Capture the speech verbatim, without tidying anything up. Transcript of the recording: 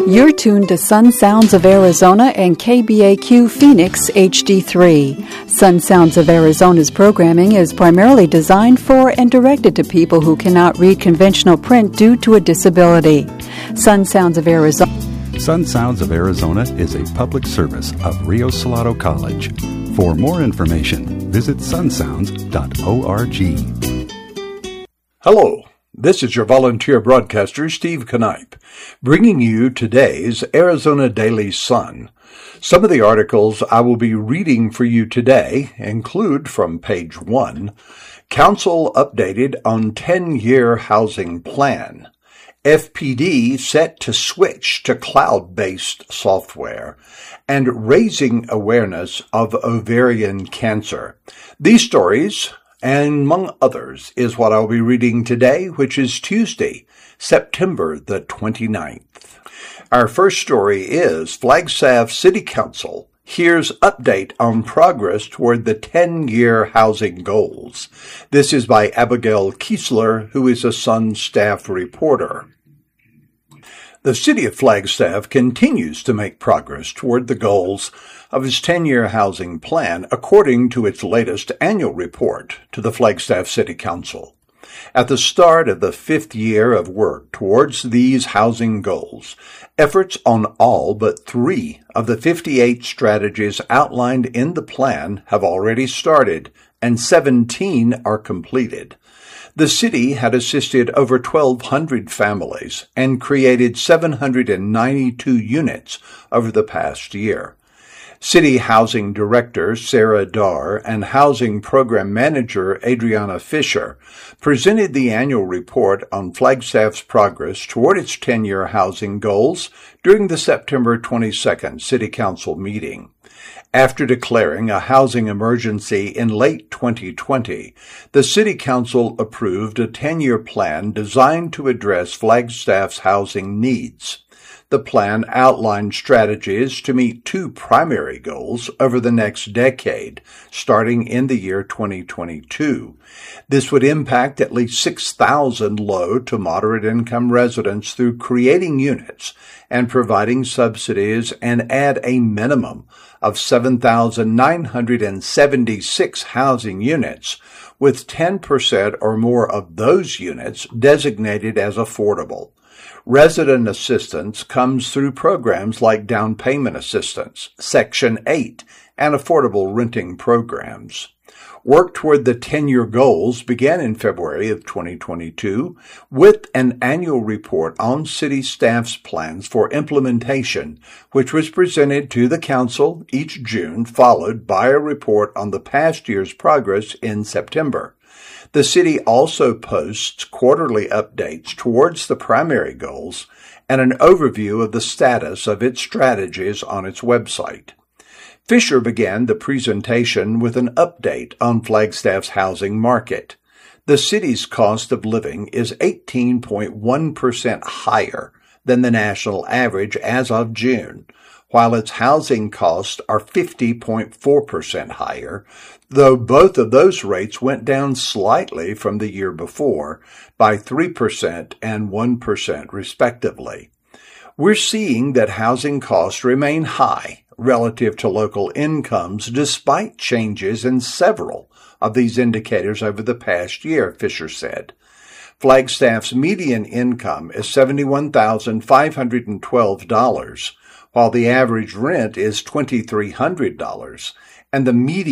You're tuned to Sun Sounds of Arizona and K B A Q Phoenix H D three. Sun Sounds of Arizona's programming is primarily designed for and directed to people who cannot read conventional print due to a disability. Sun Sounds of Arizona. Sun Sounds of Arizona is a public service of Rio Salado College. For more information, visit sun sounds dot org. Hello. This is your volunteer broadcaster, Steve Knipe, bringing you today's Arizona Daily Sun. Some of the articles I will be reading for you today include from page one, Council updated on ten-year housing plan, F P D set to switch to cloud-based software, and raising awareness of ovarian cancer. These stories, and among others, is what I'll be reading today, which is Tuesday, September the twenty-ninth. Our first story is Flagstaff City Council hears update on progress toward the ten-year housing goals. This is by Abigail Kiesler, who is a Sun staff reporter. The City of Flagstaff continues to make progress toward the goals of its ten-year housing plan, according to its latest annual report to the Flagstaff City Council. At the start of the fifth year of work towards these housing goals, efforts on all but three of the fifty-eight strategies outlined in the plan have already started, and seventeen are completed. The city had assisted over twelve hundred families and created seven hundred ninety-two units over the past year. City Housing Director Sarah Darr and Housing Program Manager Adriana Fisher presented the annual report on Flagstaff's progress toward its ten-year housing goals during the September twenty-second City Council meeting. After declaring a housing emergency in late twenty twenty, the City Council approved a ten-year plan designed to address Flagstaff's housing needs. The plan outlined strategies to meet two primary goals over the next decade, starting in the year twenty twenty-two. This would impact at least six thousand low to moderate income residents through creating units and providing subsidies, and add a minimum of seven thousand nine hundred seventy-six housing units, with ten percent or more of those units designated as affordable. Resident assistance comes through programs like down payment assistance, Section eight, and affordable renting programs. Work toward the ten-year goals began in February of twenty twenty-two with an annual report on city staff's plans for implementation, which was presented to the council each June, followed by a report on the past year's progress in September. The city also posts quarterly updates towards the primary goals and an overview of the status of its strategies on its website. Fisher began the presentation with an update on Flagstaff's housing market. The city's cost of living is eighteen point one percent higher than the national average as of June, while its housing costs are fifty point four percent higher, though both of those rates went down slightly from the year before by three percent and one percent respectively. We're seeing that housing costs remain high relative to local incomes despite changes in several of these indicators over the past year, Fisher said. Flagstaff's median income is seventy-one thousand five hundred twelve dollars, while the average rent is two thousand three hundred dollars, and the median